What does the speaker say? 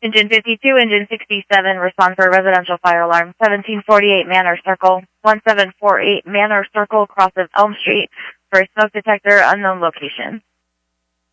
Engine 52, Engine 67, respond for a residential fire alarm. 1748 Manor Circle, 1748 Manor Circle, cross of Elm Street, for a smoke detector, unknown location.